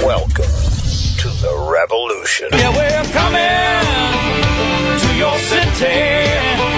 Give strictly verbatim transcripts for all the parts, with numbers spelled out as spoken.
Welcome to the revolution. Yeah, we're coming to your city.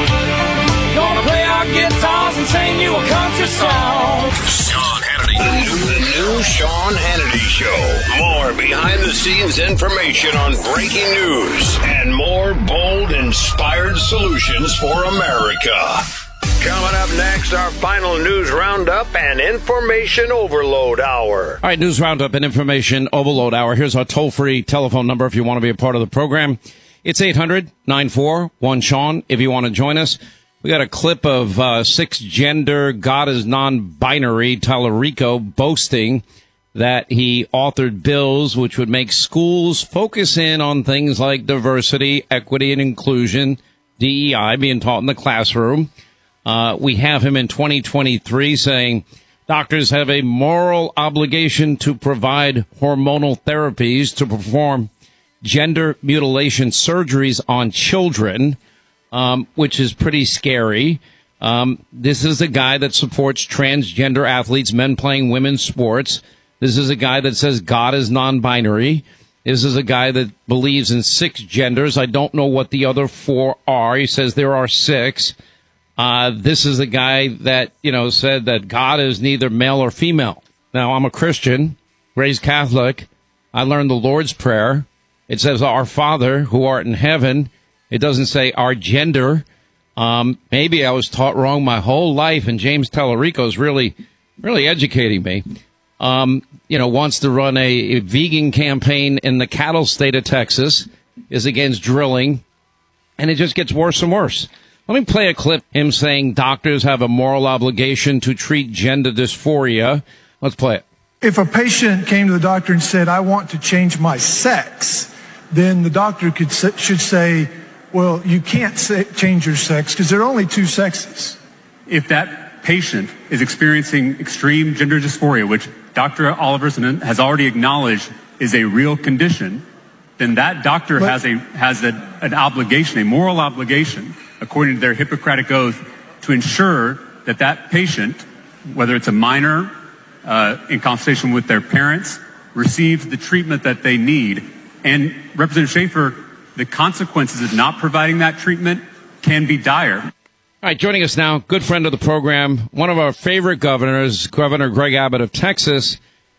Gonna play our guitars and sing you a country song. Sean Hannity. The new, the new Sean Hannity Show. More behind-the-scenes information on breaking news and more bold, inspired solutions for America. Coming up next, our final news roundup and information overload hour. All right, news roundup and information overload hour. Here's our toll-free telephone number if you want to be a part of the program. It's eight hundred nine four one Sean if you want to join us. We got a clip of uh, six-gender, God is non-binary Tallarico boasting that he authored bills which would make schools focus in on things like diversity, equity, and inclusion, D E I, being taught in the classroom. Uh, we have him in twenty twenty-three saying doctors have a moral obligation to provide hormonal therapies to perform gender mutilation surgeries on children, um, which is pretty scary. Um, this is a guy that supports transgender athletes, men playing women's sports. This is a guy that says God is non-binary. This is a guy that believes in six genders. I don't know what the other four are. He says there are six. Uh, this is a guy that, you know, said that God is neither male or female. Now, I'm a Christian, raised Catholic. I learned the Lord's Prayer. It says, Our Father, who art in heaven. It doesn't say our gender. Um, maybe I was taught wrong my whole life, and James Tallarico is really, really educating me. Um, you know, wants to run a, a vegan campaign in the cattle state of Texas, is against drilling, and it just gets worse and worse. Let me play a clip, him saying doctors have a moral obligation to treat gender dysphoria. Let's play it. If a patient came to the doctor and said, I want to change my sex, then the doctor could should say, well, you can't say, change your sex because there are only two sexes. If that patient is experiencing extreme gender dysphoria, which Doctor Oliverson has already acknowledged is a real condition, then that doctor but, has a has a, an obligation, a moral obligation, according to their Hippocratic oath, to ensure that that patient, whether it's a minor, uh, in consultation with their parents, receives the treatment that they need. And Representative Schaefer, the consequences of not providing that treatment can be dire. All right, joining us now, good friend of the program, one of our favorite governors, Governor Greg Abbott of Texas.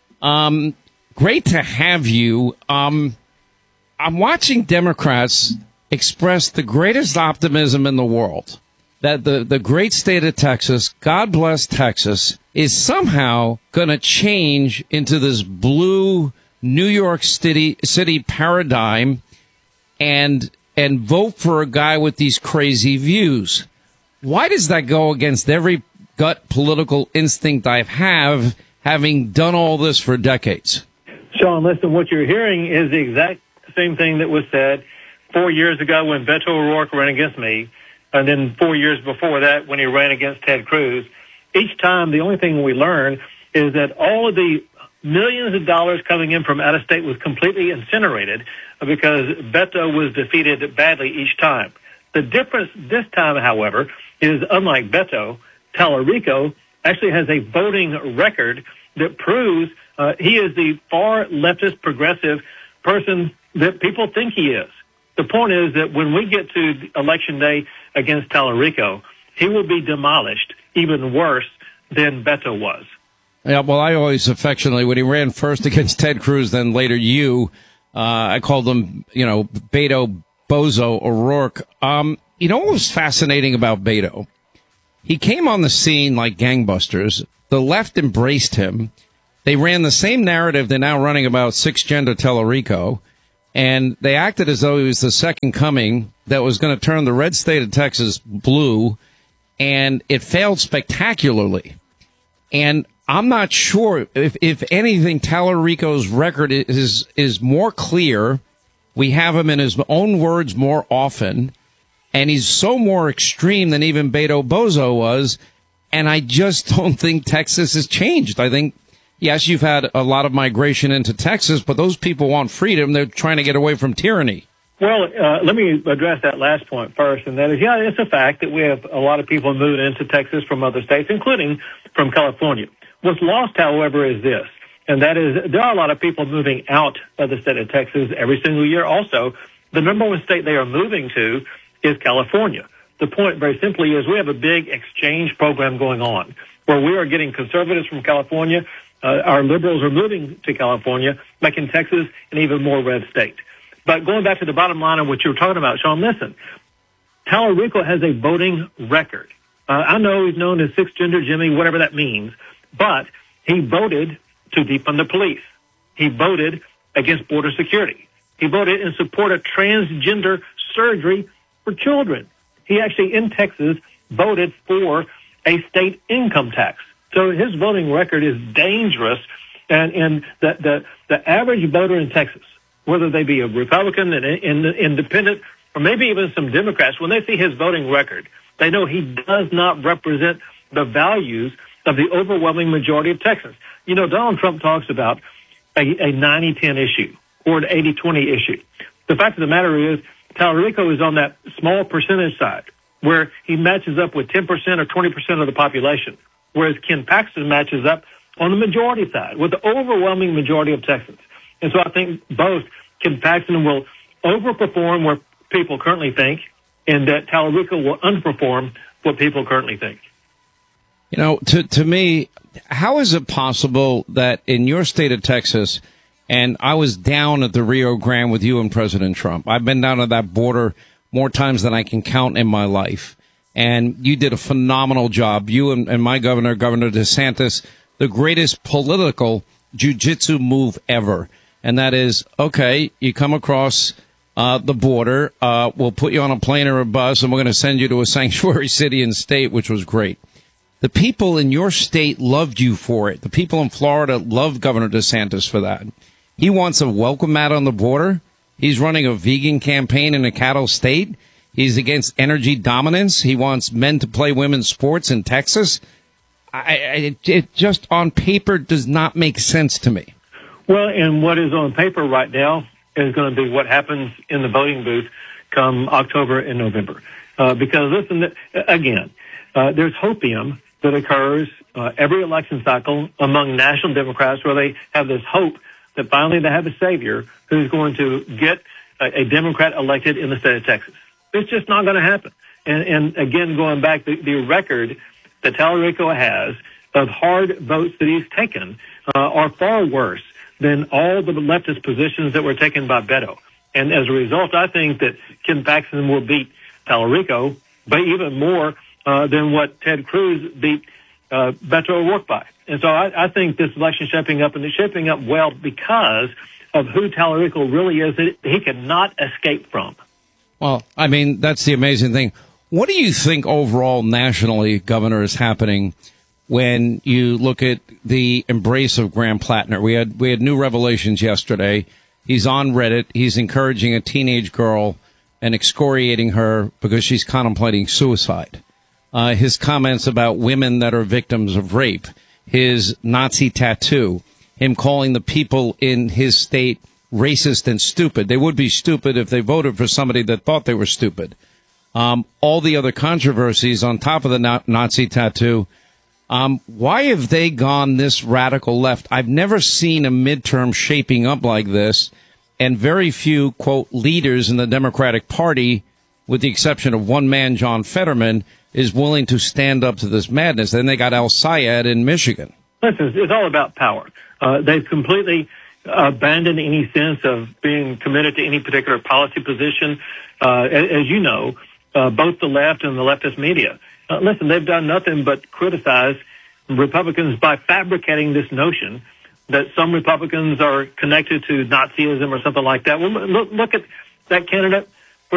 Um, great to have you. Um, I'm watching Democrats express the greatest optimism in the world that the, the great state of Texas, God bless Texas, is somehow going to change into this blue New York City, City paradigm and and vote for a guy with these crazy views. Why does that go against every gut political instinct I have, having done all this for decades? Sean, listen, what you're hearing is the exact same thing that was said four years ago when Beto O'Rourke ran against me, and then four years before that when he ran against Ted Cruz. Each time, the only thing we learn is that all of the millions of dollars coming in from out of state was completely incinerated because Beto was defeated badly each time. The difference this time, however, is unlike Beto, Tallarico actually has a voting record that proves uh, he is the far leftist progressive person that people think he is. The point is that when we get to Election Day against Tallarico, he will be demolished even worse than Beto was. Yeah, well, I always affectionately, when he ran first against Ted Cruz, then later you, uh, I called him, you know, Beto Bozo O'Rourke. Um, you know what was fascinating about Beto? He came on the scene like gangbusters. The left embraced him. They ran the same narrative they're now running about six-gender Tallarico, and they acted as though he was the second coming that was going to turn the red state of Texas blue, and it failed spectacularly. And I'm not sure if, if anything, Tallarico's record is is more clear. We have him in his own words more often, and he's so more extreme than even Beto Bozo was. And I just don't think Texas has changed. I think, yes, you've had a lot of migration into Texas, but those people want freedom. They're trying to get away from tyranny. Well, uh, let me address that last point first, and that is, yeah, it's a fact that we have a lot of people moving into Texas from other states, including from California. What's lost, however, is this, and that is there are a lot of people moving out of the state of Texas every single year. Also, the number one state they are moving to is California. The point, very simply, is we have a big exchange program going on where we are getting conservatives from California. Uh, our liberals are moving to California, making Texas an even more red state. But going back to the bottom line of what you were talking about, Sean, listen, Tallarico has a voting record. Uh, I know he's known as Six-Gender Jimmy, whatever that means, but he voted to defund the police. He voted against border security. He voted in support of transgender surgery for children. He actually, in Texas, voted for a state income tax. So his voting record is dangerous. And, and the, the, the average voter in Texas, whether they be a Republican, an, an independent, or maybe even some Democrats, when they see his voting record, they know he does not represent the values of the overwhelming majority of Texans. You know, Donald Trump talks about a, a ninety ten issue or an eighty twenty issue. The fact of the matter is, Tallarico is on that small percentage side where he matches up with ten percent or twenty percent of the population, whereas Ken Paxton matches up on the majority side with the overwhelming majority of Texans. And so I think both Ken Paxton will overperform where people currently think, and that Tallarico will underperform what people currently think. You know, to to me, how is it possible that in your state of Texas, and I was down at the Rio Grande with you and President Trump. I've been down at that border more times than I can count in my life. And you did a phenomenal job. You and, and my governor, Governor DeSantis, the greatest political jiu-jitsu move ever. And that is, okay, you come across uh, the border, uh, we'll put you on a plane or a bus, and we're going to send you to a sanctuary city and state, which was great. The people in your state loved you for it. The people in Florida loved Governor DeSantis for that. He wants a welcome mat on the border. He's running a vegan campaign in a cattle state. He's against energy dominance. He wants men to play women's sports in Texas. I, I, it, it just on paper does not make sense to me. Well, and what is on paper right now is going to be what happens in the voting booth come October and November. Uh, because, listen, again, uh, there's hopium that occurs uh, every election cycle among national Democrats where they have this hope that finally they have a savior who's going to get a, a Democrat elected in the state of Texas. It's just not going to happen. And, and again, going back, the, the record that Tallarico has of hard votes that he's taken uh, are far worse than all the leftist positions that were taken by Beto. And as a result, I think that Ken Paxton will beat Tallarico, but even more uh, than what Ted Cruz beat uh, Beto O'Rourke by. And so I, I think this election is shaping up, and it's shaping up well because of who Tallarico really is that he cannot escape from. Well, I mean, that's the amazing thing. What do you think overall nationally, Governor, is happening when you look at the embrace of Graham Plattner? We had we had new revelations yesterday. He's on Reddit. He's encouraging a teenage girl and excoriating her because she's contemplating suicide. Uh, his comments about women that are victims of rape, his Nazi tattoo, him calling the people in his state racist and stupid. They would be stupid if they voted for somebody that thought they were stupid. Um, all the other controversies on top of the na- Nazi tattoo. Um, why have they gone this radical left? I've never seen a midterm shaping up like this, and very few, quote, leaders in the Democratic Party, with the exception of one man, John Fetterman, is willing to stand up to this madness. Then they got Al Sayed in Michigan. Listen, it's all about power. Uh, they've completely abandoned any sense of being committed to any particular policy position. Uh, as, as you know, uh, both the left and the leftist media, uh, listen, they've done nothing but criticize Republicans by fabricating this notion that some Republicans are connected to Nazism or something like that. Well, look, look at that candidate